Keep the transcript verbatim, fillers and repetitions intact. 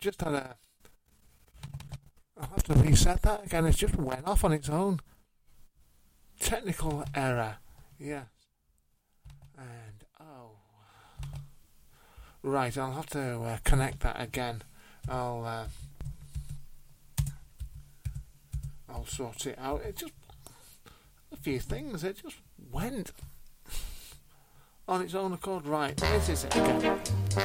just had a... I'll have to reset that again. It just went off on its own. Technical error. Yes. And, oh... Right, I'll have to uh, connect that again. I'll... Uh, I'll sort it out. It just... A few things. It just went... on its own accord. Right, this is it again.